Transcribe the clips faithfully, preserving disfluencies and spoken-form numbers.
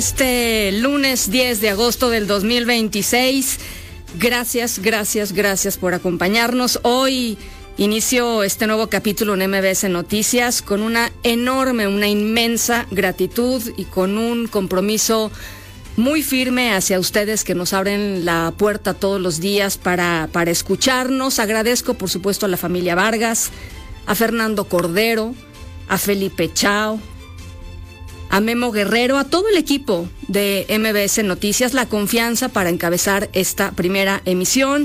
Este lunes diez de agosto del dos mil veintiséis, gracias, gracias, gracias por acompañarnos. Hoy inicio este nuevo capítulo en M B S Noticias con una enorme, una inmensa gratitud y con un compromiso muy firme hacia ustedes que nos abren la puerta todos los días para, para escucharnos. Agradezco, por supuesto, a la familia Vargas, a Fernando Cordero, a Felipe Chao, a Memo Guerrero, a todo el equipo de M B S Noticias, la confianza para encabezar esta primera emisión.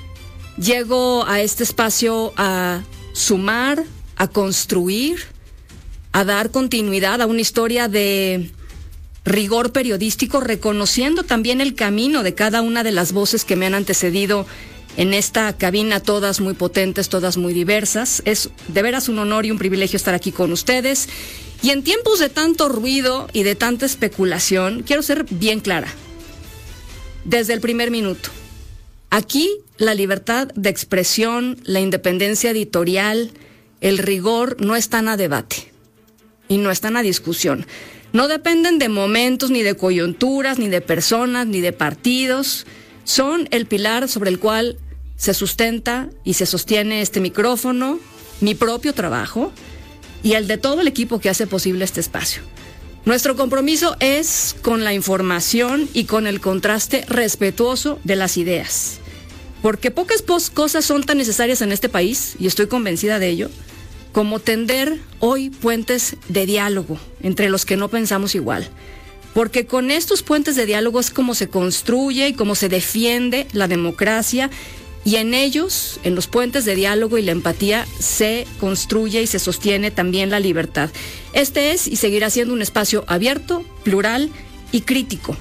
Llego a este espacio a sumar, a construir, a dar continuidad a una historia de rigor periodístico, reconociendo también el camino de cada una de las voces que me han antecedido en esta cabina, todas muy potentes, todas muy diversas. Es de veras un honor y un privilegio estar aquí con ustedes. Y en tiempos de tanto ruido y de tanta especulación, quiero ser bien clara. Desde el primer minuto, aquí la libertad de expresión, la independencia editorial, el rigor no están a debate y no están a discusión. No dependen de momentos, ni de coyunturas, ni de personas, ni de partidos. Son el pilar sobre el cual se sustenta y se sostiene este micrófono, mi propio trabajo y el de todo el equipo que hace posible este espacio. Nuestro compromiso es con la información y con el contraste respetuoso de las ideas. Porque pocas cosas son tan necesarias en este país, y estoy convencida de ello, como tender hoy puentes de diálogo entre los que no pensamos igual. Porque con estos puentes de diálogo es como se construye y como se defiende la democracia, y en ellos, en los puentes de diálogo y la empatía, se construye y se sostiene también la libertad. Este es y seguirá siendo un espacio abierto, plural y crítico.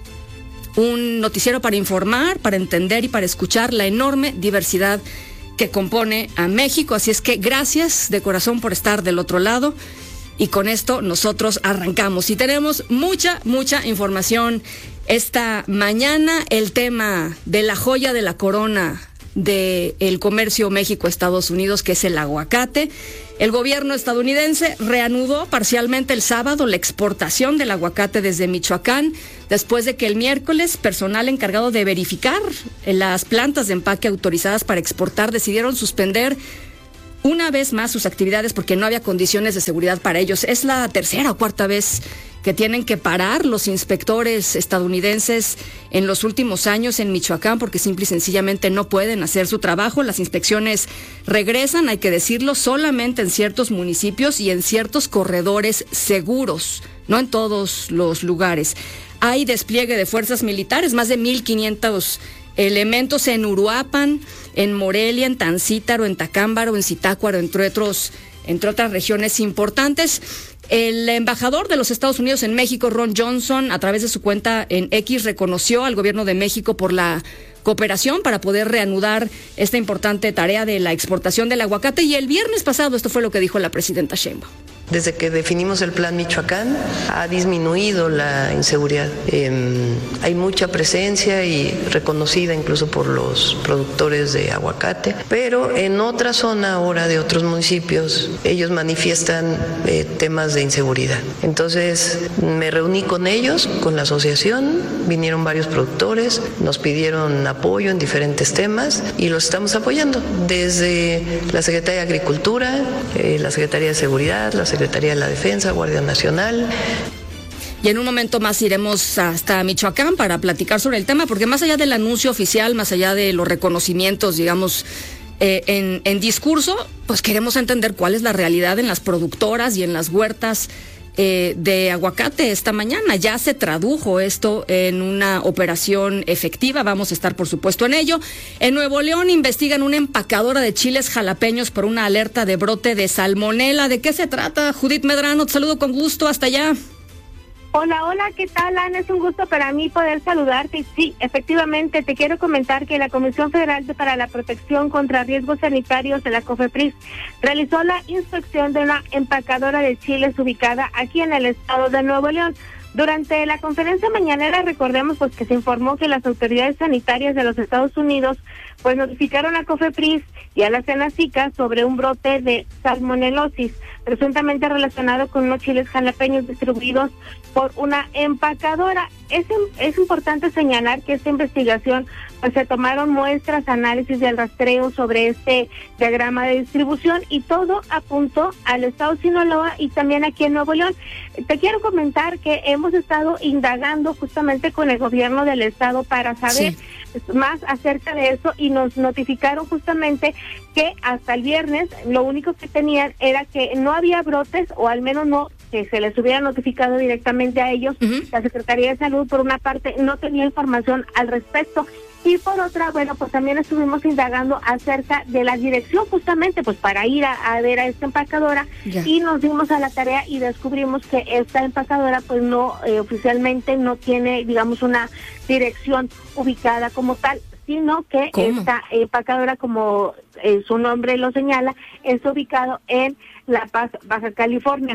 Un noticiero para informar, para entender y para escuchar la enorme diversidad que compone a México. Así es que gracias de corazón por estar del otro lado. Y con esto nosotros arrancamos. Y tenemos mucha, mucha información esta mañana. El tema de la joya de la corona del comercio México-Estados Unidos, que es el aguacate. El gobierno estadounidense reanudó parcialmente el sábado la exportación del aguacate desde Michoacán, después de que el miércoles personal encargado de verificar las plantas de empaque autorizadas para exportar decidieron suspender una vez más sus actividades porque no había condiciones de seguridad para ellos. Es la tercera o cuarta vez que tienen que parar los inspectores estadounidenses en los últimos años en Michoacán porque simple y sencillamente no pueden hacer su trabajo. Las inspecciones regresan, hay que decirlo, solamente en ciertos municipios y en ciertos corredores seguros, no en todos los lugares. Hay despliegue de fuerzas militares, más de mil quinientos elementos en Uruapan, en Morelia, en Tancítaro, en Tacámbaro, en Zitácuaro, entre otros, entre otras regiones importantes. El embajador de los Estados Unidos en México, Ron Johnson, a través de su cuenta en X, reconoció al gobierno de México por la cooperación para poder reanudar esta importante tarea de la exportación del aguacate. Y el viernes pasado, esto fue lo que dijo la presidenta Sheinbaum. Desde que definimos el Plan Michoacán ha disminuido la inseguridad. Eh, hay mucha presencia y reconocida incluso por los productores de aguacate, pero en otra zona ahora de otros municipios ellos manifiestan eh, temas de inseguridad. Entonces me reuní con ellos, con la asociación, vinieron varios productores, nos pidieron apoyo en diferentes temas y los estamos apoyando desde la Secretaría de Agricultura, eh, la Secretaría de Seguridad, la Secretaría Secretaría de la Defensa, Guardia Nacional. Y en un momento más iremos hasta Michoacán para platicar sobre el tema, porque más allá del anuncio oficial, más allá de los reconocimientos, digamos, eh, en, en discurso, pues queremos entender cuál es la realidad en las productoras y en las huertas eh, de aguacate esta mañana. Ya se tradujo esto en una operación efectiva, vamos a estar por supuesto en ello. En Nuevo León investigan una empacadora de chiles jalapeños por una alerta de brote de salmonela. ¿De qué se trata? Judith Medrano, te saludo con gusto, hasta allá. Hola, hola, ¿qué tal, Ana? Es un gusto para mí poder saludarte. Sí, efectivamente, te quiero comentar que la Comisión Federal para la Protección contra Riesgos Sanitarios de la COFEPRIS realizó la inspección de una empacadora de chiles ubicada aquí en el estado de Nuevo León. Durante la conferencia mañanera, recordemos pues que se informó que las autoridades sanitarias de los Estados Unidos pues notificaron a COFEPRIS y a la Senacica sobre un brote de salmonelosis, presuntamente relacionado con unos chiles jalapeños distribuidos por una empacadora. Es, es importante señalar que esta investigación, pues se tomaron muestras, análisis del rastreo sobre este diagrama de distribución y todo apuntó al estado de Sinaloa y también aquí en Nuevo León. Te quiero comentar que hemos estado indagando justamente con el gobierno del estado para saber sí. más acerca de eso y nos notificaron justamente que hasta el viernes lo único que tenían era que no había brotes, o al menos no que se les hubiera notificado directamente a ellos. Uh-huh. La Secretaría de Salud, por una parte, no tenía información al respecto. Y por otra, bueno, pues también estuvimos indagando acerca de la dirección justamente, pues para ir a, a ver a esta empacadora, yeah. y nos dimos a la tarea y descubrimos que esta empacadora pues no, eh, oficialmente no tiene, digamos, una dirección ubicada como tal, sino que ¿Cómo? esta empacadora, como eh, su nombre lo señala, está ubicado en La Paz, Baja California.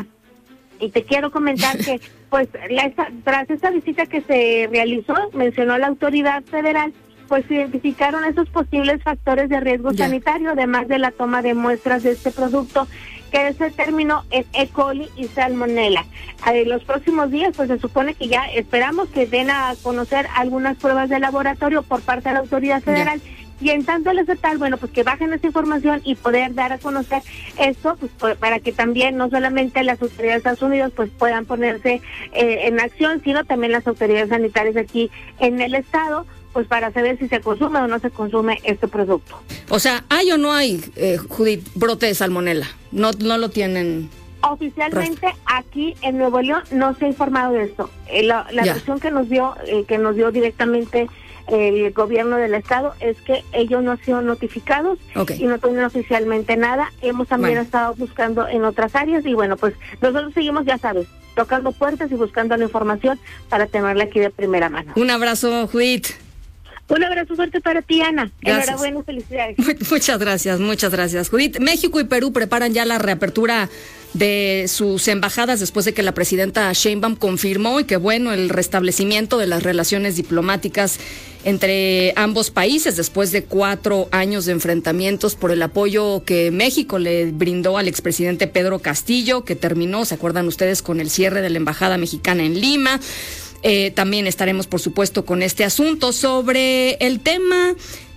Y te quiero comentar que, pues, la, esta, tras esta visita que se realizó, mencionó la autoridad federal, pues se identificaron esos posibles factores de riesgo ya. sanitario, además de la toma de muestras de este producto, que se determinó en E. coli y salmonella. En los próximos días, pues se supone que ya esperamos que den a conocer algunas pruebas de laboratorio por parte de la autoridad federal. Ya. Y en tanto el estatal, bueno, pues que bajen esa información y poder dar a conocer esto, pues para que también no solamente las autoridades de Estados Unidos pues puedan ponerse eh, en acción, sino también las autoridades sanitarias aquí en el estado, pues para saber si se consume o no se consume este producto. O sea, ¿hay o no hay, eh, Judith, brote de salmonela? No, no lo tienen. Oficialmente rastro. Aquí en Nuevo León no se ha informado de esto. Eh, la la versión que nos dio, eh, que nos dio directamente el gobierno del estado es que ellos no han sido notificados, okay. y no tienen oficialmente nada. Hemos también bueno. estado buscando en otras áreas y bueno, pues nosotros seguimos, ya sabes, tocando puertas y buscando la información para tenerla aquí de primera mano. Un abrazo, Judith. Un abrazo fuerte para ti, Ana. Gracias. Enhorabuena, felicidades. Muchas gracias, muchas gracias, Judith. México y Perú preparan ya la reapertura de sus embajadas después de que la presidenta Sheinbaum confirmó y que bueno el restablecimiento de las relaciones diplomáticas entre ambos países después de cuatro años de enfrentamientos por el apoyo que México le brindó al expresidente Pedro Castillo, que terminó, ¿se acuerdan ustedes?, con el cierre de la embajada mexicana en Lima. Eh, también estaremos, por supuesto, con este asunto sobre el tema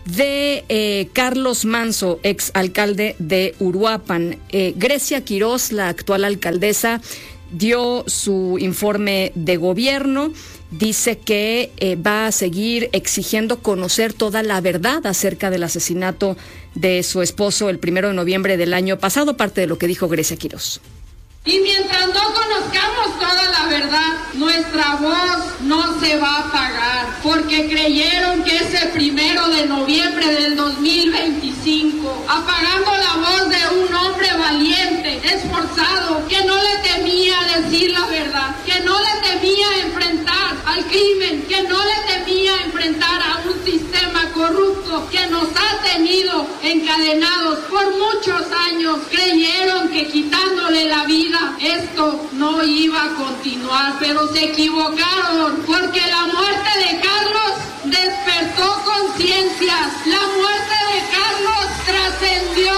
de eh, Carlos Manzo, ex alcalde de Uruapan. Eh, Grecia Quirós, la actual alcaldesa, dio su informe de gobierno. Dice que eh, va a seguir exigiendo conocer toda la verdad acerca del asesinato de su esposo el primero de noviembre del año pasado, parte de lo que dijo Grecia Quirós. Y mientras no conozcamos toda la verdad, nuestra voz no se va a apagar, porque creyeron que ese primero de noviembre del dos mil veinticinco, apagando la voz de un hombre valiente, esforzado, que no le temía decir la verdad, que no le temía enfrentar al crimen, que no le temía enfrentar a un sistema corrupto que nos ha tenido encadenados por muchos años, creyeron que quitándole la vida esto no iba a continuar, pero se equivocaron, porque la muerte de Carlos despertó conciencias, la muerte de Carlos trascendió,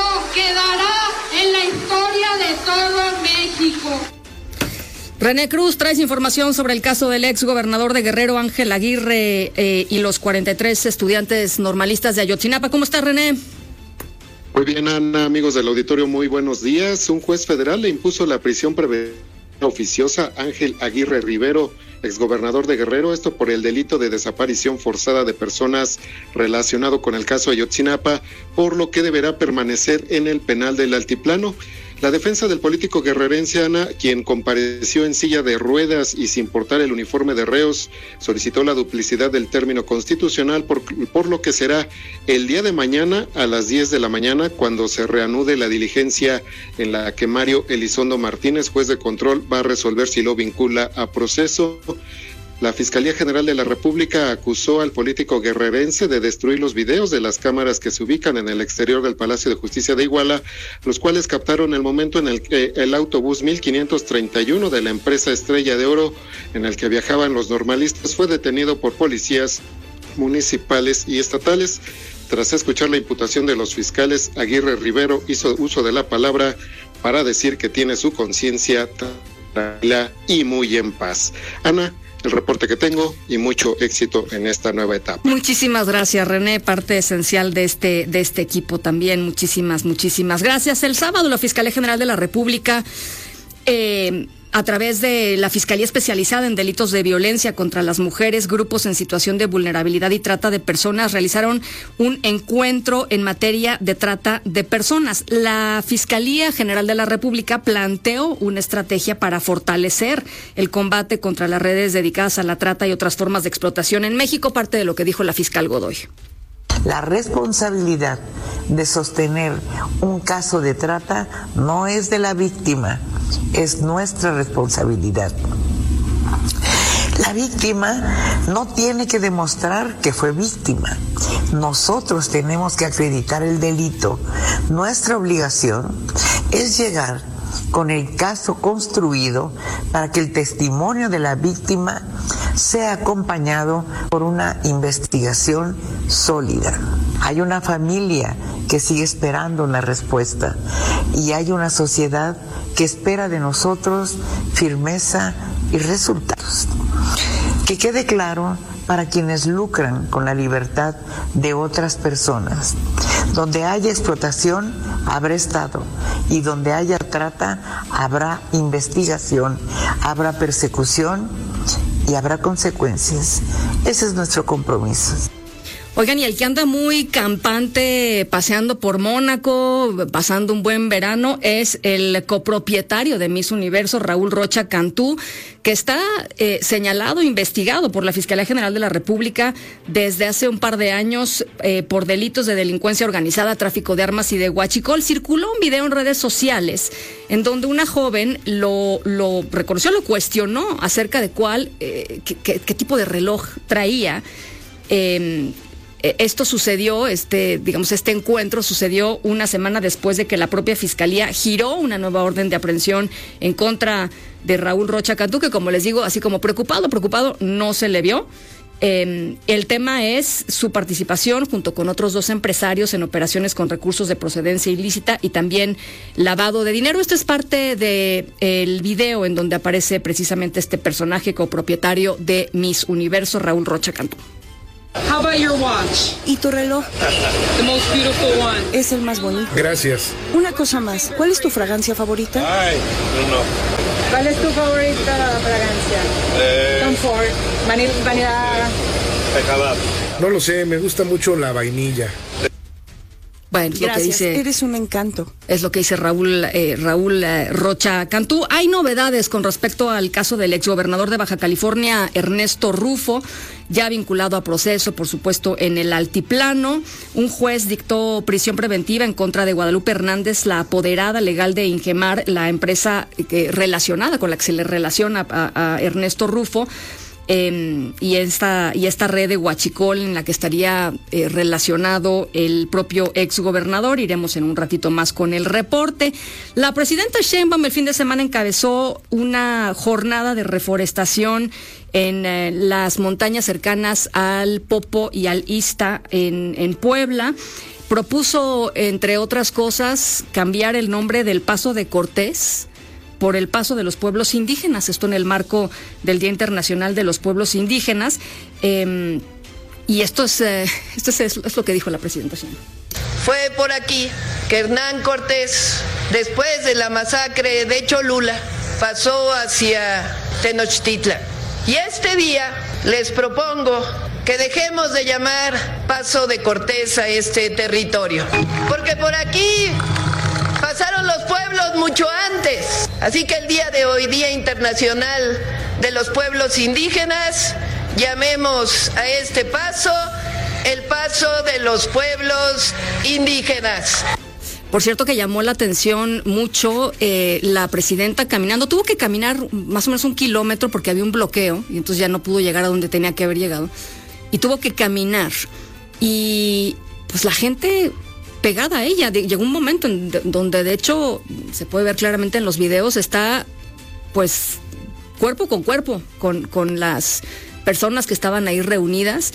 quedará en la historia de todo México. René Cruz, traes información sobre el caso del ex gobernador de Guerrero, Ángel Aguirre, eh, y los cuarenta y tres estudiantes normalistas de Ayotzinapa. ¿Cómo estás, René? Muy bien, Ana, amigos del auditorio, muy buenos días. Un juez federal le impuso la prisión preventiva oficiosa a Ángel Aguirre Rivero, exgobernador de Guerrero, esto por el delito de desaparición forzada de personas relacionado con el caso Ayotzinapa, por lo que deberá permanecer en el penal del Altiplano. La defensa del político guerrerense, Ana, quien compareció en silla de ruedas y sin portar el uniforme de reos, solicitó la duplicidad del término constitucional, por, por lo que será el día de mañana a las diez de la mañana cuando se reanude la diligencia en la que Mario Elizondo Martínez, juez de control, va a resolver si lo vincula a proceso. La Fiscalía General de la República acusó al político guerrerense de destruir los videos de las cámaras que se ubican en el exterior del Palacio de Justicia de Iguala, los cuales captaron el momento en el que el autobús mil quinientos treinta y uno de la empresa Estrella de Oro, en el que viajaban los normalistas, fue detenido por policías municipales y estatales. Tras escuchar la imputación de los fiscales, Aguirre Rivero hizo uso de la palabra para decir que tiene su conciencia tranquila y muy en paz. Ana, el reporte que tengo y mucho éxito en esta nueva etapa. Muchísimas gracias, René, parte esencial de este de este equipo también. Muchísimas, muchísimas gracias. El sábado la Fiscalía General de la República, eh, a través de la Fiscalía Especializada en Delitos de Violencia contra las Mujeres, grupos en situación de vulnerabilidad y trata de personas, realizaron un encuentro en materia de trata de personas. La Fiscalía General de la República planteó una estrategia para fortalecer el combate contra las redes dedicadas a la trata y otras formas de explotación en México, parte de lo que dijo la fiscal Godoy. La responsabilidad de sostener un caso de trata no es de la víctima, es nuestra responsabilidad. La víctima no tiene que demostrar que fue víctima. Nosotros tenemos que acreditar el delito. Nuestra obligación es llegar con el caso construido para que el testimonio de la víctima sea acompañado por una investigación sólida. Hay una familia que sigue esperando una respuesta y hay una sociedad que espera de nosotros firmeza y resultados. Que quede claro para quienes lucran con la libertad de otras personas. Donde haya explotación, habrá Estado, y donde haya trata, habrá investigación, habrá persecución y habrá consecuencias. Ese es nuestro compromiso. Oigan, y el que anda muy campante paseando por Mónaco, pasando un buen verano, es el copropietario de Miss Universo, Raúl Rocha Cantú, que está eh, señalado, investigado por la Fiscalía General de la República desde hace un par de años eh, por delitos de delincuencia organizada, tráfico de armas y de huachicol. Circuló un video en redes sociales en donde una joven lo, lo reconoció, lo cuestionó acerca de cuál, eh, qué, qué, qué tipo de reloj traía. Eh, Esto sucedió, este, digamos, este encuentro sucedió una semana después de que la propia Fiscalía giró una nueva orden de aprehensión en contra de Raúl Rocha Cantú, que, como les digo, así como preocupado, preocupado, no se le vio. Eh, el tema es su participación junto con otros dos empresarios en operaciones con recursos de procedencia ilícita y también lavado de dinero. Esto es parte de el video en donde aparece precisamente este personaje copropietario de Miss Universo, Raúl Rocha Cantú. How about your watch? ¿Y tu reloj? The most beautiful one. Es el más bonito. Gracias. Una cosa más, ¿cuál es tu fragancia favorita? Ay, no, no. ¿Cuál es tu favorita fragancia? Eh, Tom Ford, vanilla, vanilla. Pecadar. No lo sé, me gusta mucho la vainilla. Bueno, es Gracias, lo que dice, eres un encanto. Es lo que dice Raúl eh, Raúl eh, Rocha Cantú. Hay novedades con respecto al caso del exgobernador de Baja California, Ernesto Rufo, ya vinculado a proceso, por supuesto, en el altiplano. Un juez dictó prisión preventiva en contra de Guadalupe Hernández, la apoderada legal de Ingemar, la empresa eh, relacionada con la que se le relaciona a, a Ernesto Rufo. Eh, y esta y esta red de huachicol en la que estaría eh, relacionado el propio exgobernador. Iremos en un ratito más con el reporte. La presidenta Sheinbaum el fin de semana encabezó una jornada de reforestación en eh, las montañas cercanas al Popo y al Ista en, en Puebla. Propuso, entre otras cosas, cambiar el nombre del Paso de Cortés por el Paso de los Pueblos Indígenas, esto en el marco del Día Internacional de los Pueblos Indígenas. Eh, y esto es, eh, esto es, es lo que dijo la presidenta Sheinbaum. Fue por aquí que Hernán Cortés, después de la masacre de Cholula, pasó hacia Tenochtitlan. Y este día les propongo que dejemos de llamar Paso de Cortés a este territorio, porque por aquí pasaron los pueblos mucho antes. Así que el día de hoy, Día Internacional de los Pueblos Indígenas, llamemos a este paso el Paso de los Pueblos Indígenas. Por cierto que llamó la atención mucho eh, la presidenta caminando, tuvo que caminar más o menos un kilómetro porque había un bloqueo y entonces ya no pudo llegar a donde tenía que haber llegado y tuvo que caminar y pues la gente pegada a ella, de, llegó un momento en de, donde de hecho se puede ver claramente en los videos, está pues cuerpo con cuerpo con, con las personas que estaban ahí reunidas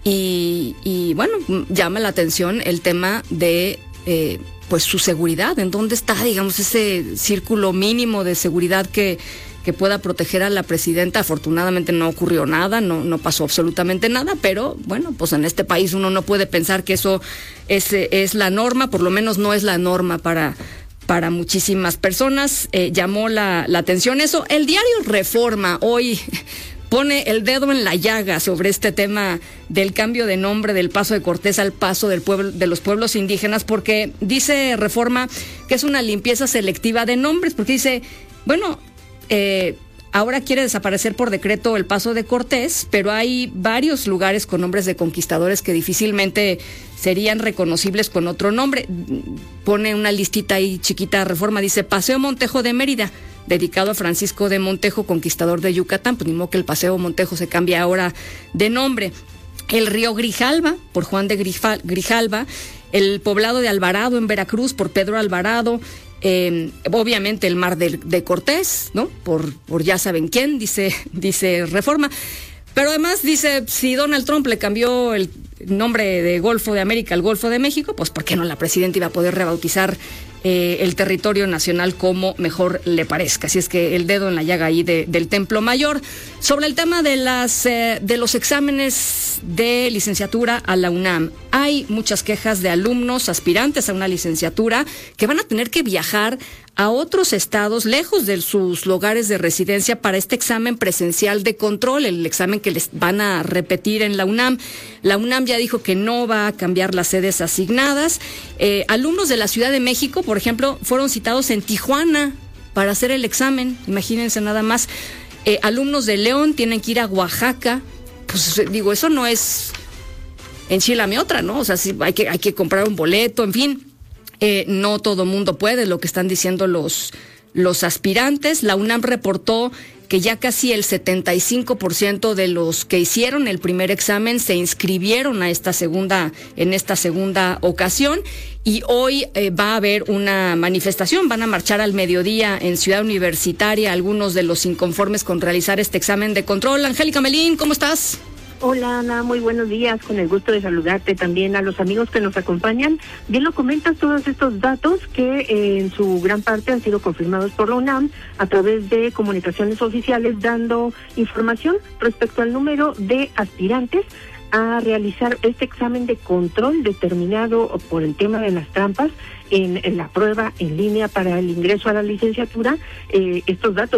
y, y bueno, llama la atención el tema de eh, pues su seguridad, en dónde está, digamos, ese círculo mínimo de seguridad que, que pueda proteger a la presidenta. Afortunadamente no ocurrió nada, no, no pasó absolutamente nada, pero bueno, pues en este país uno no puede pensar que eso es, es la norma, por lo menos no es la norma para, para muchísimas personas. Eh, llamó la, la atención eso. El diario Reforma hoy pone el dedo en la llaga sobre este tema del cambio de nombre del Paso de Cortés al Paso del pueblo, de los pueblos indígenas, porque dice Reforma que es una limpieza selectiva de nombres, porque dice, bueno, eh, ahora quiere desaparecer por decreto el Paso de Cortés, pero hay varios lugares con nombres de conquistadores que difícilmente serían reconocibles con otro nombre. Pone una listita ahí chiquita Reforma, dice Paseo Montejo de Mérida, dedicado a Francisco de Montejo, conquistador de Yucatán, pues ni modo que el Paseo Montejo se cambie ahora de nombre. El río Grijalva, por Juan de Grifal, Grijalva, el poblado de Alvarado en Veracruz, por Pedro Alvarado, eh, obviamente el mar de, de Cortés, ¿no? Por, por ya saben quién, dice, dice Reforma. Pero además dice, si Donald Trump le cambió el nombre de Golfo de América al Golfo de México, pues ¿por qué no la presidenta iba a poder rebautizar eh, el territorio nacional como mejor le parezca? Así es que el dedo en la llaga ahí de, del Templo Mayor. Sobre el tema de las eh, de los exámenes de licenciatura a la UNAM, hay muchas quejas de alumnos aspirantes a una licenciatura que van a tener que viajar a otros estados lejos de sus lugares de residencia para este examen presencial de control, el examen que les van a repetir en la UNAM. La UNAM ya dijo que no va a cambiar las sedes asignadas. Eh, alumnos de la Ciudad de México, por ejemplo, fueron citados en Tijuana para hacer el examen, imagínense nada más. Eh, alumnos de León tienen que ir a Oaxaca. Pues digo, eso no es enchilame otra, ¿no? O sea, sí, hay que, hay que comprar un boleto, en fin. Eh, no todo mundo puede, lo que están diciendo los, los aspirantes. La UNAM reportó que ya casi el setenta y cinco por ciento de los que hicieron el primer examen se inscribieron a esta segunda, en esta segunda ocasión, y hoy eh, va a haber una manifestación, van a marchar al mediodía en Ciudad Universitaria algunos de los inconformes con realizar este examen de control. Angélica Melín, ¿cómo estás? Hola Ana, muy buenos días, con el gusto de saludarte también a los amigos que nos acompañan. Bien lo comentas, todos estos datos que eh, en su gran parte han sido confirmados por la UNAM a través de comunicaciones oficiales dando información respecto al número de aspirantes a realizar este examen de control determinado por el tema de las trampas en, en la prueba en línea para el ingreso a la licenciatura. Eh, estos datos